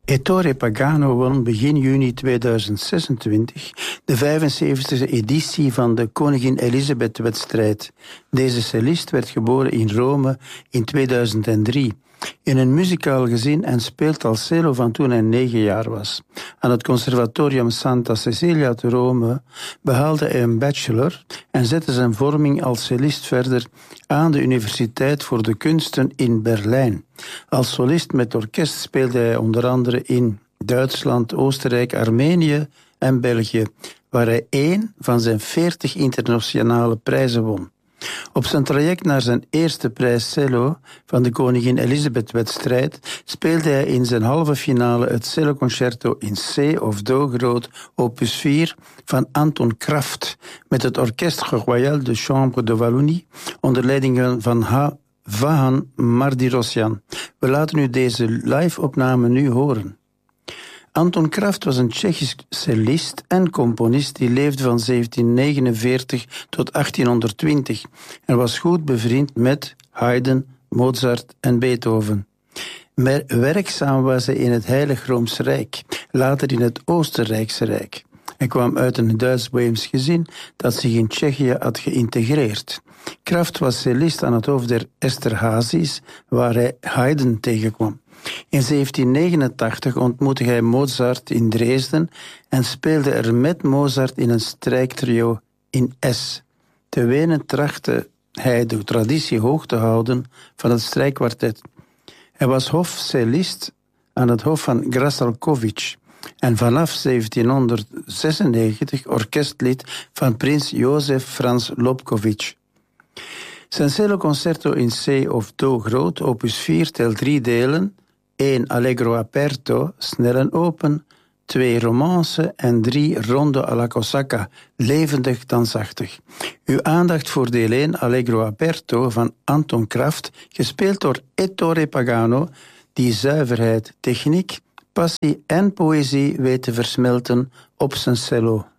Ettore Pagano won begin juni 2026 de 75e editie van de Koningin Elisabeth-wedstrijd. Deze cellist werd geboren in Rome in 2003. In een muzikaal gezin en speelt al cello van toen hij 9 jaar was. Aan het Conservatorium Santa Cecilia te Rome behaalde hij een bachelor en zette zijn vorming als cellist verder aan de Universiteit voor de Kunsten in Berlijn. Als solist met orkest speelde hij onder andere in Duitsland, Oostenrijk, Armenië en België, waar hij 1 van zijn 40 internationale prijzen won. Op zijn traject naar zijn eerste prijs cello van de Koningin Elisabeth-wedstrijd speelde hij in zijn halve finale het celloconcerto in C of Do groot opus 4 van Anton Kraft met het Orchestre Royal de Chambre de Wallonie onder leiding van Vahan Mardirosyan. We laten u deze live-opname nu horen. Anton Kraft was een Tsjechisch cellist en componist die leefde van 1749 tot 1820 en was goed bevriend met Haydn, Mozart en Beethoven. Werkzaam was hij in het Heilig Rooms Rijk, later in het Oostenrijkse Rijk. Hij kwam uit een Duits-Boheems gezin dat zich in Tsjechië had geïntegreerd. Kraft was cellist aan het hoofd der Esterházys, waar hij Haydn tegenkwam. In 1789 ontmoette hij Mozart in Dresden en speelde er met Mozart in een strijktrio in S. Te Wenen trachtte hij de traditie hoog te houden van het strijkkwartet. Hij was hofcellist aan het hof van Grassalkovich en vanaf 1796 orkestlid van prins Jozef Frans Lobkowitz. Zijn celloconcerto in C of Do groot, opus 4, telt 3 delen. 1 Allegro aperto, snel en open. 2 romance en 3 rondo alla cossacca, levendig dansachtig. Uw aandacht voor deel 1 Allegro aperto van Anton Kraft, gespeeld door Ettore Pagano, die zuiverheid, techniek, passie en poëzie weet te versmelten op zijn cello.